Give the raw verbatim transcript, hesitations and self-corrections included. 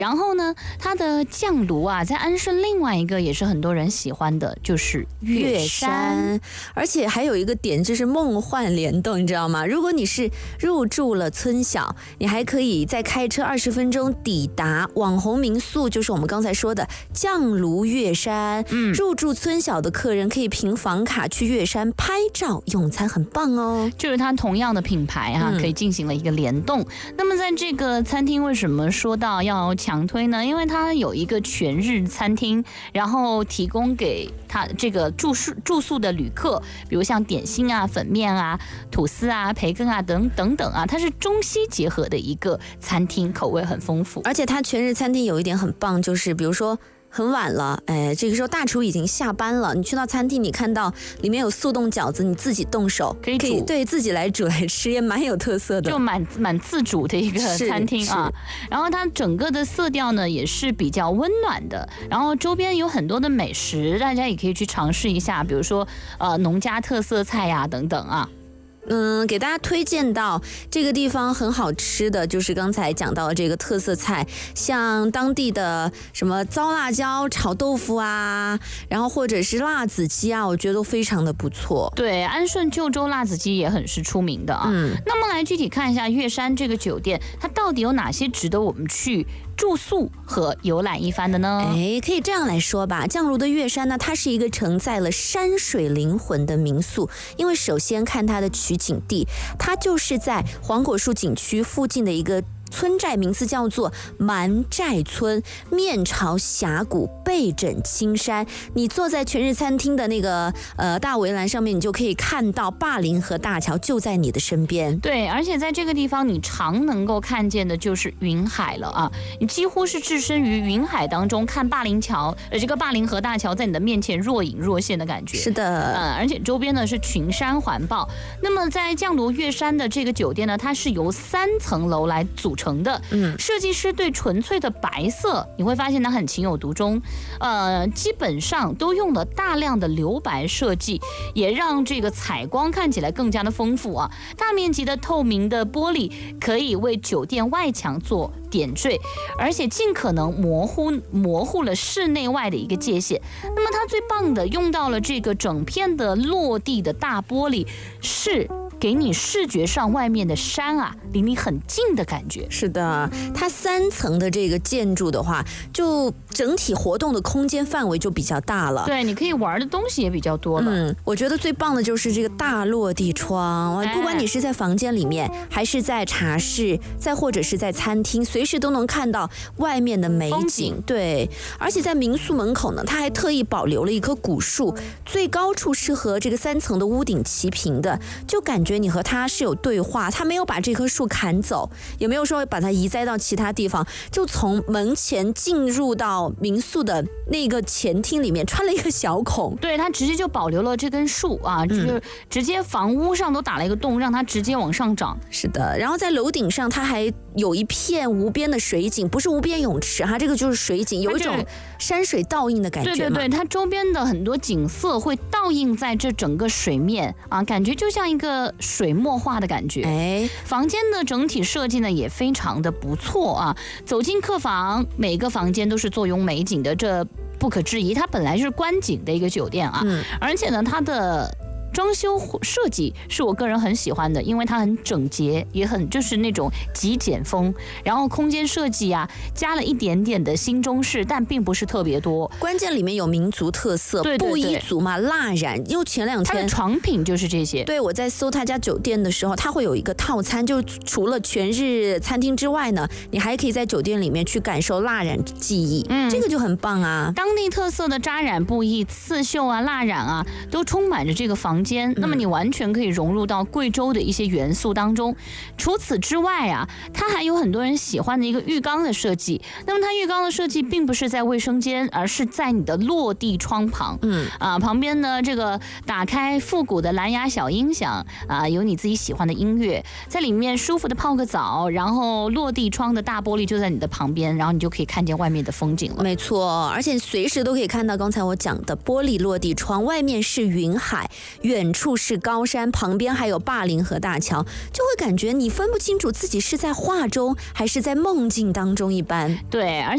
然后呢，它的降炉啊，在安顺另外一个也是很多人喜欢的，就是月山。 而且还有一个点就是梦幻联动，你知道吗？如果你是入住了村小，你还可以再开车二十分钟抵达网红民宿，就是我们刚才说的降炉月山。嗯，入住村小的客人可以凭房卡去月山拍照用餐，很棒哦。 就是它同样的品牌哈、啊，可以进行了一个联动。嗯、那么在这个餐厅为什么说到要强推呢？因为它有一个全日餐厅，然后提供给他这个住宿住宿的旅客，比如像点心啊、粉面啊、吐司啊、培根啊等等等啊，它是中西结合的一个餐厅，口味很丰富。 而且它全日餐厅有一点很棒，就是比如说很晚了，哎，这个时候大厨已经下班了，你去到餐厅，你看到里面有速冻饺子，你自己动手可以煮， 可以对自己来煮来吃，也蛮有特色的， 就蛮蛮自主的一个餐厅啊。然后它整个的色调呢也是比较温暖的，然后周边有很多的美食，大家也可以去尝试一下，比如说呃农家特色菜呀、啊、等等啊。 嗯，给大家推荐到这个地方很好吃的就是刚才讲到的这个特色菜，像当地的什么糟辣椒炒豆腐啊，然后或者是辣子鸡啊，我觉得都非常的不错。 对，安顺旧州辣子鸡也很是出名的啊。嗯，那么来具体看一下月山这个酒店，它到底有哪些值得我们去住宿和游览一番的呢？ 哎，可以这样来说吧，降炉的月山呢，它是一个承载了山水灵魂的民宿。因为首先看它的取景地，它就是在黄果树景区附近的一个村寨，名字叫做蛮寨村，面朝峡谷，背枕青山。你坐在全日餐厅的那个呃大围栏上面，你就可以看到霸陵河大桥就在你的身边。 对，而且在这个地方，你常能够看见的就是云海了啊！你几乎是置身于云海当中，看霸陵桥，呃，这个霸陵河大桥在你的面前若隐若现的感觉。 是的， 呃，而且周边呢是群山环抱。那么在降炉月山的这个酒店呢，它是由三层楼来组成。成的，嗯，设计师对纯粹的白色，你会发现它很情有独钟，呃，基本上都用了大量的留白设计，也让这个采光看起来更加的丰富啊。大面积的透明的玻璃可以为酒店外墙做点缀，而且尽可能模糊模糊了室内外的一个界限。那么它最棒的用到了这个整片的落地的大玻璃，是给你视觉上外面的山啊离你很近的感觉。 是的，它三层的这个建筑的话，就整体活动的空间范围就比较大了。 对，你可以玩的东西也比较多了。 嗯，我觉得最棒的就是这个大落地窗，哎、不管你是在房间里面，还是在茶室，再或者是在餐厅，随时都能看到外面的美景。对，而且在民宿门口呢，它还特意保留了一棵古树，最高处是和这个三层的屋顶齐平的，就感觉你和它是有对话。它没有把这棵树砍走，也没有说把它移栽到其他地方，就从门前进入到民宿的那个前厅里面穿了一个小孔。 对，它直接就保留了这根树啊，就是直接房屋上都打了一个洞，让它直接往上长。 是的，然后在楼顶上它还有一片无边的水景，不是无边泳池哈，这个就是水景，有一种山水倒映的感觉。 对对对，它周边的很多景色会倒映在这整个水面啊，感觉就像一个水墨画的感觉。哎，房间的整体设计呢也非常的不错啊。走进客房，每个房间都是坐拥美景的，这不可置疑。它本来就是观景的一个酒店啊，嗯、而且呢，它的装修设计是我个人很喜欢的，因为它很整洁，也很就是那种极简风。然后空间设计啊，加了一点点的新中式，但并不是特别多。 关键里面有民族特色， 对对对， 布依族嘛，蜡染。又前两天它的床品就是这些。 对，我在搜他家酒店的时候，它会有一个套餐，就除了全日餐厅之外呢，你还可以在酒店里面去感受蜡染技艺。嗯，这个就很棒啊。 当地特色的扎染布艺、刺绣啊、蜡染啊，都充满着这个房间。那么你完全可以融入到贵州的一些元素当中。除此之外啊，它还有很多人喜欢的一个浴缸的设计。那么它浴缸的设计并不是在卫生间，而是在你的落地窗旁。嗯啊，旁边呢这个打开复古的蓝牙小音响啊，有你自己喜欢的音乐，在里面舒服的泡个澡，然后落地窗的大玻璃就在你的旁边，然后你就可以看见外面的风景了。 没错，而且随时都可以看到刚才我讲的玻璃落地窗，外面是云海，远处是高山，旁边还有霸陵河大桥，就会感觉你分不清楚自己是在画中还是在梦境当中一般。 对，而